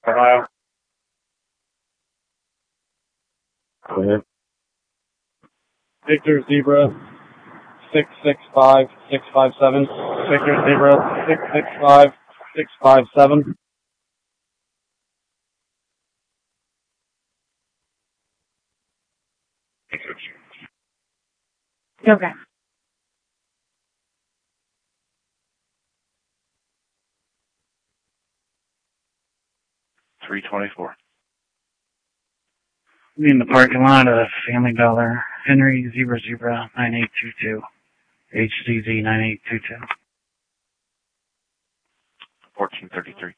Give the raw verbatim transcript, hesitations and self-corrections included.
Ohio. Clear. Victor Zebra six six five six five seven. Victor Zebra six six five six five seven. Okay. three twenty-four. We in the parking lot of Family Dollar. Henry Zebra Zebra nine eight two two. H Z Z nine eight two two. fourteen thirty-three.